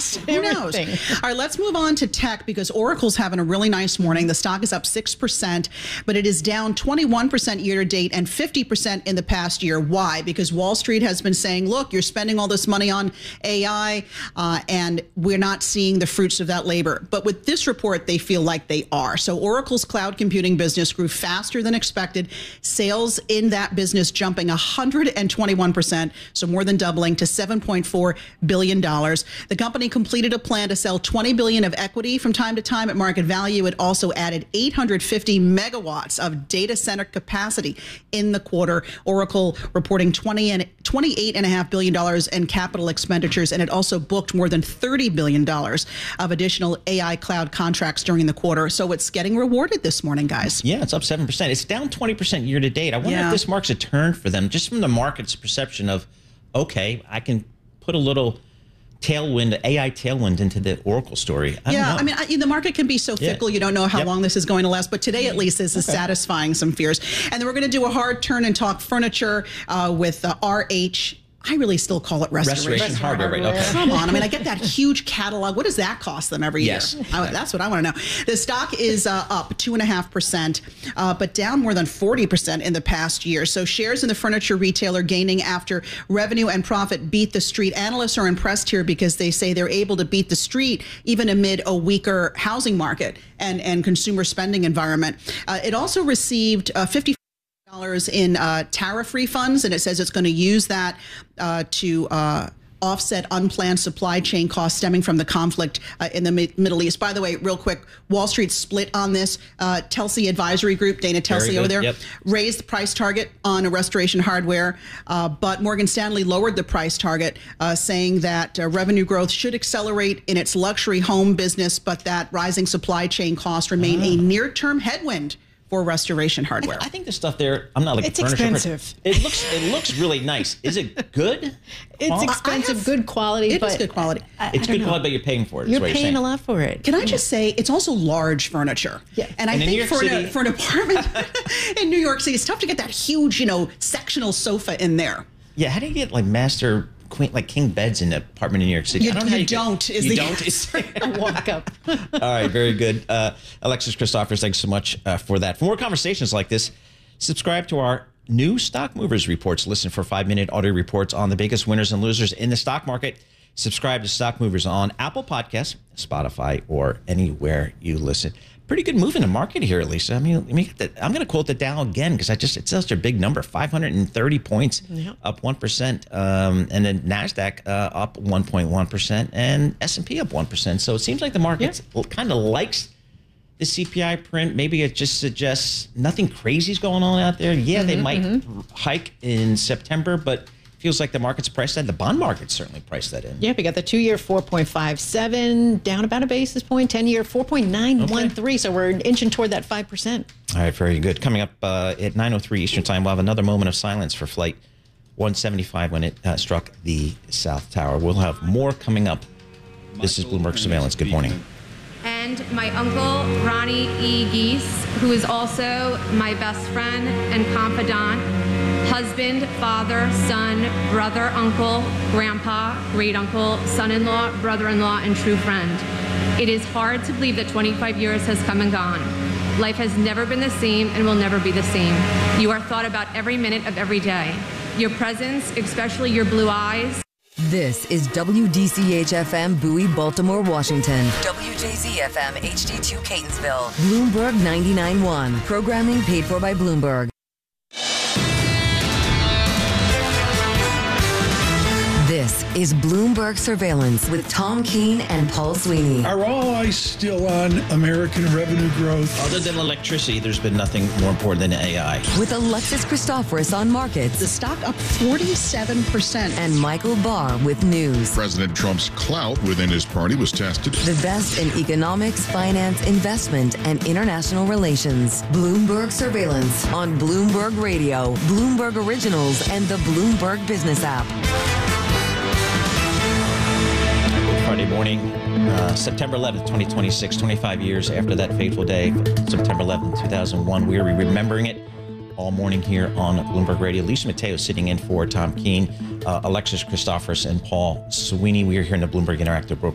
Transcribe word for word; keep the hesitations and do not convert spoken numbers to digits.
gas. Who knows? Everything. All right, let's move on to tech because Oracle's having a really nice morning. The stock is up six percent, but it is down twenty-one percent year to date and fifty percent in the past year. Why? Because Wall Street has been saying, look, you're spending all this money on A I uh, and we're not seeing the fruits of that labor. But with this report, they feel like they are. So Oracle's cloud computing business grew faster than expected. Sales in that business jumping one hundred twenty-one percent, so more than doubling to seven point four billion dollars. The company completed a plan to sell twenty billion dollars of equity from time to time at market value. It also added eight hundred fifty megawatts of data center capacity in the quarter. Oracle reporting twenty and twenty-eight point five billion dollars in capital expenditures, and it also booked more than thirty billion dollars of additional A I cloud contracts during the quarter. So it's getting rewarded this morning, guys. Yeah, it's up seven percent. It's down twenty percent year to date. I wonder Yeah. if this marks a turn for them, just from the market's perception of, okay, I can put a little tailwind, A I tailwind into the Oracle story. I yeah, don't know. I mean, I, the market can be so Yeah. fickle. You don't know how Yep. long this is going to last. But today, at least, this is Okay. satisfying some fears. And then we're going to do a hard turn and talk furniture uh, with uh, R H. I really still call it Restoration, Restoration Hardware, right? Okay. Come on. I mean, I get that huge catalog. What does that cost them every Yes. year? I, that's what I want to know. The stock is uh, up two point five percent, uh, but down more than forty percent in the past year. So shares in the furniture retailer gaining after revenue and profit beat the street. Analysts are impressed here because they say they're able to beat the street even amid a weaker housing market and, and consumer spending environment. Uh, it also received uh, fifty dollars in uh, tariff refunds, and it says it's going to use that uh, to uh, offset unplanned supply chain costs stemming from the conflict uh, in the Mi- Middle East. By the way, real quick, Wall Street split on this. Uh, Telsey Advisory Group, Dana Telsey Very over good. there, Yep. raised the price target on Restoration Hardware, uh, but Morgan Stanley lowered the price target, uh, saying that uh, revenue growth should accelerate in its luxury home business, but that rising supply chain costs remain a near-term headwind for Restoration Hardware. I think the stuff there, I'm not like It's a furniture person. expensive. It looks, it looks really nice. Is it good? It's Quality? expensive, have- good quality, It but is good quality. I, It's I don't good know. quality, but you're paying for it. is You're what paying saying. a lot for it. Can I just say, it's also large furniture. Yeah. And I And in think New York for, City- an, for an apartment in New York City, it's tough to get that huge, you know, sectional sofa in there. Yeah, how do you get like master queen, like king beds in an apartment in New York City? You, I don't know how you you get- don't, is you the don't? answer. Walk up. All right, very good. Uh, Alexis Christophers, thanks so much uh, for that. For more conversations like this, subscribe to our new Stock Movers reports. Listen for five-minute audio reports on the biggest winners and losers in the stock market. Subscribe to Stock Movers on Apple Podcasts, Spotify, or anywhere you listen. Pretty good move in the market here, Lisa. I mean, let me get the, I'm going to quote the Dow again because I just it's such a big number, five hundred thirty points, Yep. up one percent, um, and then Nasdaq uh, up one point one percent, and S and P up one percent. So it seems like the market kind of likes the C P I print. Maybe it just suggests nothing crazy is going on out there. Yeah, they might hike in September, but feels like the market's priced that. The bond market certainly priced that in. Yeah, we got the two-year four point five seven, down about a basis point, ten-year four point nine one three, so we're inching toward that five percent. All right, very good. Coming up uh, at nine oh three Eastern Time, we'll have another moment of silence for Flight one seventy-five when it uh, struck the South Tower. We'll have more coming up. This is Bloomberg Surveillance. Good morning. And my uncle, Ronnie E. Geese, who is also my best friend and confidant, husband, father, son, brother, uncle, grandpa, great uncle, son-in-law, brother-in-law, and true friend. It is hard to believe that twenty-five years has come and gone. Life has never been the same and will never be the same. You are thought about every minute of every day. Your presence, especially your blue eyes. This is W D C H F M Bowie, Baltimore, Washington. W J Z F M H D two Catonsville. Bloomberg ninety-nine point one. Programming paid for by Bloomberg. This is Bloomberg Surveillance with Tom Keene and Paul Sweeney. Are all eyes still on American revenue growth? Other than electricity, there's been nothing more important than A I. With Alexis Christophorous on The markets stock up forty-seven percent. and Michael Barr with news. President Trump's clout within his party was tested. The best in economics, finance, investment, and international relations. Bloomberg Surveillance on Bloomberg Radio, Bloomberg Originals, and the Bloomberg Business app. Friday morning, uh, September eleventh, twenty twenty-six, twenty-five years after that fateful day, September eleventh, two thousand one. We are remembering it all morning here on Bloomberg Radio. Lisa Mateo sitting in for Tom Keene, uh, Alexis Christophorous, and Paul Sweeney. We are here in the Bloomberg Interactive Broker